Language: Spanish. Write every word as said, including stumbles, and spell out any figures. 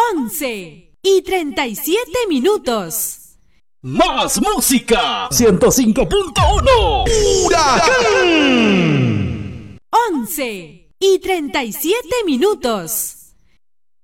once y treinta y siete minutos. Más música. ciento cinco punto uno. Huracán. once y treinta y siete minutos.